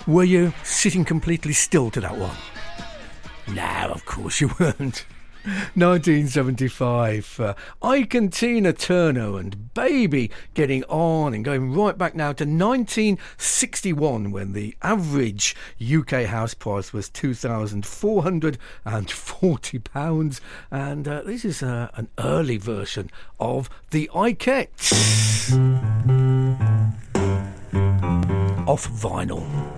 Were you sitting completely still to that one? No, of course you weren't. 1975, Ike and Tina Turner and Baby getting on, and going right back now to 1961 when the average UK house price was £2,440, and this is an early version of the Ikeettes off vinyl.